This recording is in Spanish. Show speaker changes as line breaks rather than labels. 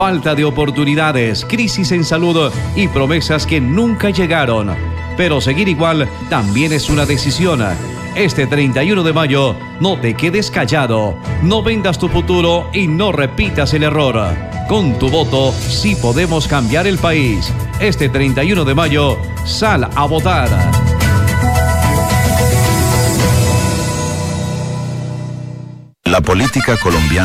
Falta de oportunidades, crisis en salud y promesas que nunca llegaron. Pero seguir igual también es una decisión. Este 31 de mayo, no te quedes callado, no vendas tu futuro y no repitas el error. Con tu voto sí podemos cambiar el país. Este 31 de mayo, sal a votar.
La política colombiana